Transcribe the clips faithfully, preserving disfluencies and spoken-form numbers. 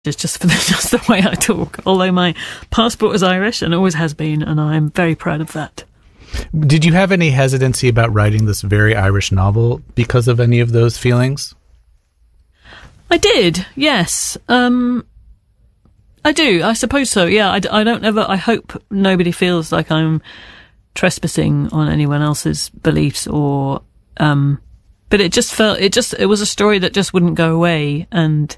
It's just for the, just the way I talk, although my passport is Irish and always has been, and I'm very proud of that. Did you have any hesitancy about writing this very Irish novel because of any of those feelings? I did, yes. Um, I do, I suppose so, yeah. I, I don't ever, I hope nobody feels like I'm trespassing on anyone else's beliefs or, um, but it just felt, it just, it was a story that just wouldn't go away, and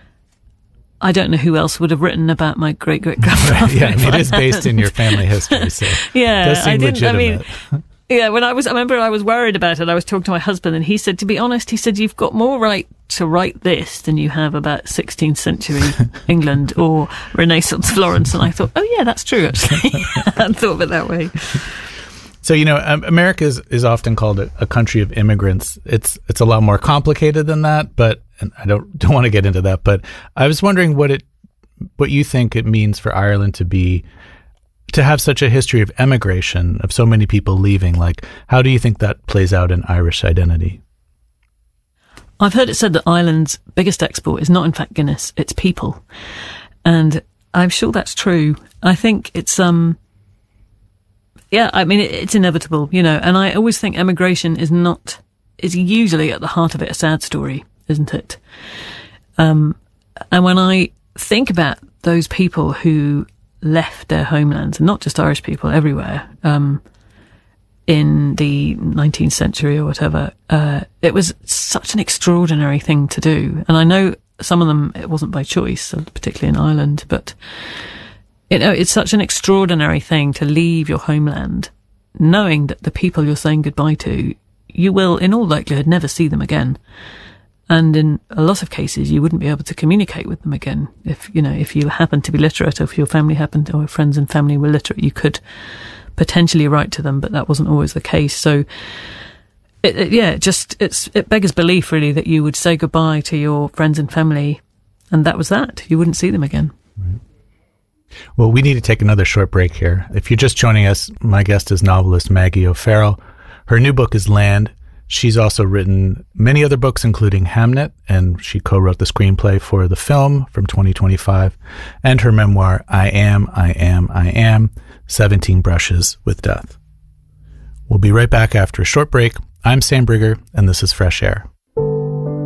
I don't know who else would have written about my great great grandfather. Right, yeah, I mean, it is based in your family history, so yeah, it does seem I didn't. legitimate. I mean, yeah, when I was, I remember I was worried about it. I was talking to my husband, and he said, to be honest, he said, you've got more right to write this than you have about sixteenth century England or Renaissance Florence. And I thought, oh yeah, that's true. Actually, I hadn't thought of it that way. So, you know, um, America is, is often called a, a country of immigrants. It's it's a lot more complicated than that, but and I don't don't want to get into that. But I was wondering what it what you think it means for Ireland to be to have such a history of emigration, of so many people leaving. Like, how do you think that plays out in Irish identity? I've heard it said that Ireland's biggest export is not, in fact, Guinness; it's people, and I'm sure that's true. I think it's um. Yeah, I mean, it's inevitable, you know, and I always think emigration is not, is usually at the heart of it a sad story, isn't it? Um, and when I think about those people who left their homelands, and not just Irish people, everywhere, um, in the nineteenth century or whatever, uh, it was such an extraordinary thing to do. And I know some of them, it wasn't by choice, particularly in Ireland, but you know, it's such an extraordinary thing to leave your homeland, knowing that the people you're saying goodbye to, you will, in all likelihood, never see them again. And in a lot of cases, you wouldn't be able to communicate with them again. If, you know, if you happen to be literate, or if your family happened, or friends and family were literate, you could potentially write to them, but that wasn't always the case. So, it, it, yeah, it just, it's, it beggars belief, really, that you would say goodbye to your friends and family, and that was that. You wouldn't see them again. Right. Well, we need to take another short break here. If you're just joining us, my guest is novelist Maggie O'Farrell. Her new book is Land. She's also written many other books, including Hamnet, and she co-wrote the screenplay for the film from twenty twenty-five, and her memoir, I Am, I Am, I Am, seventeen Brushes with Death. We'll be right back after a short break. I'm Sam Brigger, and this is Fresh Air.